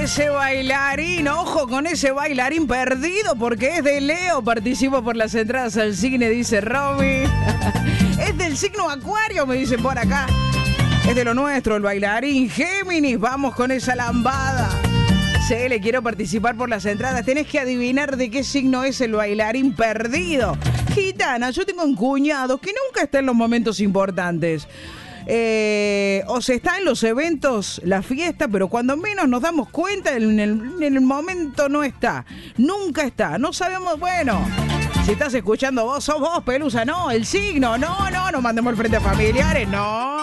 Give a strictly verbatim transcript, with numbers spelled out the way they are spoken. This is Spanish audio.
ese bailarín, ojo con ese bailarín perdido porque es de Leo. Participo por las entradas al cine, dice Romy. Es del signo Acuario, me dicen por acá. Es de lo nuestro, el bailarín Géminis. Vamos con esa lambada. Sí, le quiero participar por las entradas. Tenés que adivinar de qué signo es el bailarín perdido. Gitana, yo tengo un cuñado que nunca está en los momentos importantes. Eh, o sea, está en los eventos, la fiesta, pero cuando menos nos damos cuenta, en el, en el momento no está. Nunca está. No sabemos, bueno, si estás escuchando vos, sos vos, Pelusa. No, el signo, no, no, no mandemos el frente a familiares, no.